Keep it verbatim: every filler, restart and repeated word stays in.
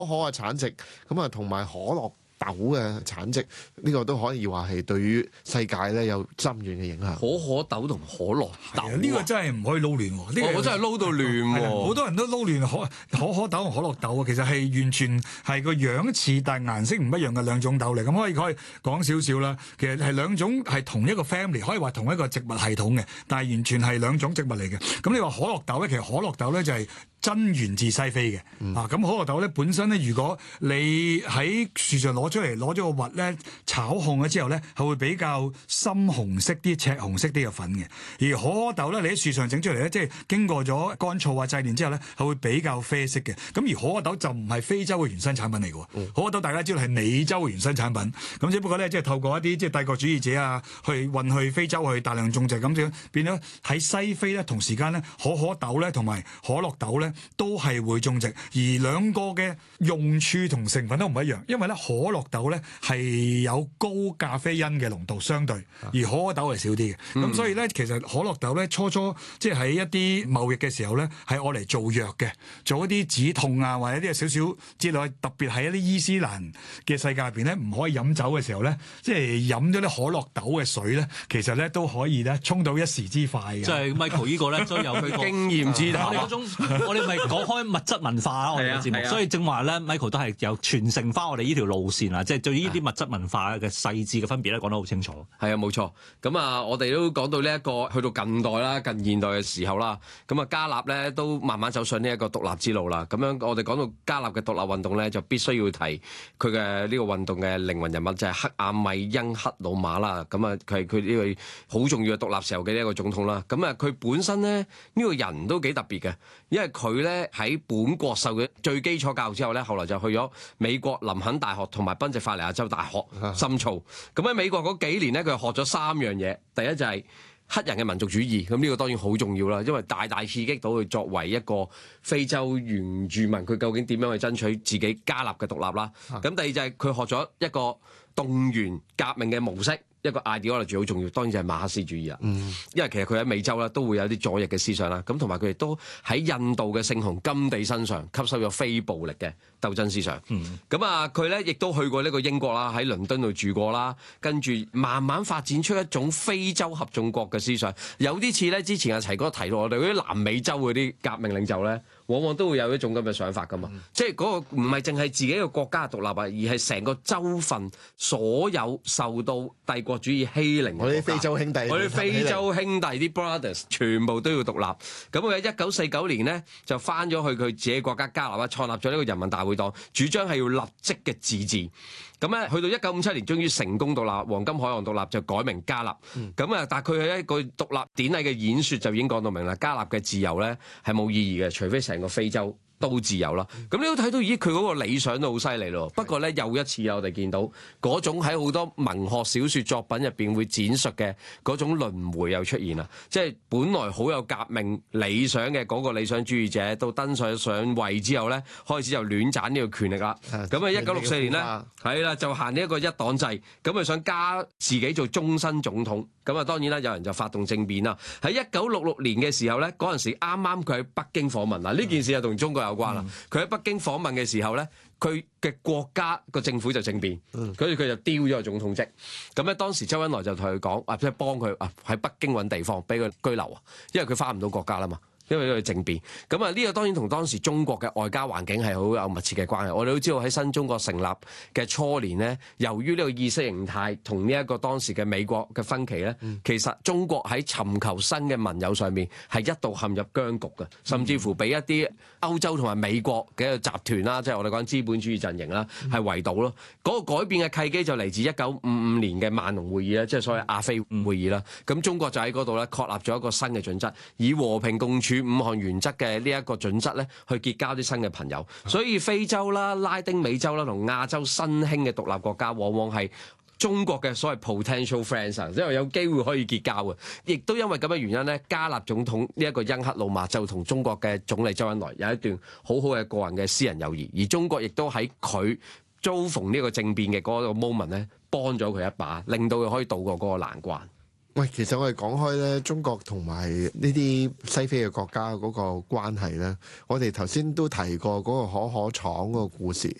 可嘅產值，咁啊同埋可樂豆嘅產值，呢、這個都可以話係對於世界咧有深遠嘅影響。 可可豆同可樂豆呢、 呢個真係唔可以撈亂喎。呢、這個哦、我真係撈到亂喎。 好多人都撈亂可可可豆同可樂豆啊，其實係完全係個樣似，但係顏色唔一樣嘅兩種豆嚟。咁可以可以講少少啦。其實係兩種係同一個 family，可以話同一個植物系統嘅，但係完全係兩種植物嚟嘅。咁你話可樂豆咧，其實可樂豆咧就係真源自西非嘅。嗯、啊，咁可樂豆咧本身咧，如果你喺樹上攞出嚟，攞咗個核咧炒烘咗之後咧，係會比較深紅色啲、赤紅色啲嘅粉嘅。而可可豆咧，你喺樹上整出嚟咧，即係經過咗乾燥啊、製煉之後咧，係會比較啡色嘅。咁而可可豆就唔係非洲嘅原生產品嚟嘅。嗯、可可豆大家知道係美洲嘅原生產品，咁只不過咧即係透過一啲即係帝國主義者啊，去運去非洲去大量種植，咁樣變咗喺西非咧同時間咧可可豆咧同埋可樂豆咧都係會種植，而兩個嘅用處同成分都唔一樣，因為咧可樂豆咧係有高咖啡因嘅濃度相對，而可可豆係少啲嘅。咁、嗯、所以咧其實可樂豆咧初初即係喺一啲貿易嘅時候咧係愛嚟做藥嘅，做一啲止痛啊或者啲少少之類，特別係一啲伊斯蘭嘅世界入邊咧唔可以飲酒嘅時候咧，即係飲咗啲可樂豆嘅水咧，其實咧都可以咧沖到一時之快嘅。 即係 Michael 呢個咧都有佢經驗之談。 我哋嗰種我哋咪講開物質文化啦，我哋嘅節目，所以正話咧 Michael 都係有傳承翻我哋呢條路線啊，即係對於呢啲物質文化嘅細緻嘅分別咧講得好清楚。 係啊，冇錯。咁啊，我哋都講到呢一個去到近代啦、近現代嘅時候啦，咁啊加納咧都慢慢走上呢一個獨立之路啦。咁樣我哋講到加納嘅獨立運動咧，就必須要提佢嘅呢個運動嘅靈魂人物就係克阿米恩克魯馬啦。咁啊，佢係佢呢個好重要嘅獨立時候嘅呢一個總統啦。咁啊，佢本身咧呢個人都幾特別嘅，因為佢咧喺本國受嘅最基礎教育之後咧，後來就去咗美國林肯大學同埋賓夕法尼亞州大學深造。咁喺美國嗰幾年咧，佢學咗三樣嘢。第一就係黑人嘅民族主義，咁呢個當然好重要啦，因為大大刺激到佢作為一個非洲原住民，佢究竟點樣去爭取自己加納嘅獨立啦。咁第二就係佢學咗一個動員革命嘅模式。一個 ideology 好重要，當然就係馬克思主義啦。嗯、因為其實佢喺美洲咧都會有啲左翼嘅思想啦，咁同埋佢亦都喺印度嘅聖雄甘地身上吸收咗非暴力嘅鬥爭思想。咁、嗯、啊，佢咧亦都去過呢個英國啦，喺倫敦度住過啦，跟住慢慢發展出一種非洲合眾國嘅思想，有啲似咧之前阿齊哥提到我哋嗰啲南美洲嗰啲革命領袖咧。往往都會有一種咁嘅想法噶嘛，嗯、即係嗰個唔係淨係自己一個國家嘅獨立啊，而係成個州份所有受到帝國主義欺凌嘅國家， 我啲非洲兄弟， 我啲非洲兄弟啲 brothers 全部都要獨立。咁佢喺一九四九年呢，就翻咗去佢自己國家加納啊，創立咗呢個人民大會黨，主張係要立即嘅自治。咁咧，去到一九五七年，終於成功獨立，黃金海岸獨立就改名加納。咁啊、嗯，但係佢喺一個獨立典禮嘅演説就已經講到明啦，加納嘅自由咧係冇意義嘅，除非成個非洲都自由啦。咁、嗯、你都睇到，咦？佢嗰個理想都好犀利咯。不過咧，又一次我哋見到嗰種喺好多文學小説作品入邊會展述嘅嗰種輪迴又出現啦。即係本來好有革命理想嘅嗰個理想主義者，到登上上位之後咧，開始就亂賺呢個權力啦。咁啊，一九六四年咧，係啦，就行呢一個一黨制，咁啊想加自己做終身總統。咁啊，當然啦，有人就發動政變啦。喺一九六六年嘅時候咧，嗰陣時啱啱佢喺北京訪問啦。呢件事就同中國有關啦。佢喺、嗯、北京訪問嘅時候咧，佢嘅國家個政府就政變，所以佢就丟咗個總統職。咁咧，當時周恩來就同佢講，啊，即係幫佢啊喺北京揾地方俾佢居留啊，因為佢翻唔到國家啦嘛。因為呢個政變，咁啊呢個當然同當時中國嘅外交環境係好有密切嘅關係。我哋都知道喺新中國成立嘅初年呢，由於呢個意識形態同呢一個當時嘅美國嘅分歧呢，嗯、其實中國喺尋求新嘅盟友上面係一度陷入僵局嘅，甚至乎俾一啲歐洲同埋美國嘅一個集團啦，即係我哋講資本主義陣營啦，係圍堵咯。嗰、那個改變嘅契機就嚟自一九五五年嘅萬隆會議啦，即係所謂亞非會議啦。咁、嗯、中國就喺嗰度咧確立咗一個新嘅準則，以和平共處五項原則嘅呢一個準則咧，去結交啲新嘅朋友。所以非洲啦、拉丁美洲啦同亞洲新興嘅獨立國家，往往係中國嘅所謂 potential friends， 即係有機會可以結交嘅。亦都因為咁嘅原因咧，加納總統呢一個恩克魯馬就同中國嘅總理周恩來有一段好好嘅個人嘅私人友誼，而中國亦都喺佢遭逢呢個政變嘅嗰個 moment 咧，幫咗佢一把，令到佢可以渡過嗰個難關。 喂，其實我哋講開咧，中國同埋呢啲西非嘅國家嗰個關係咧，我哋頭先都提過嗰個可可廠嗰個故事。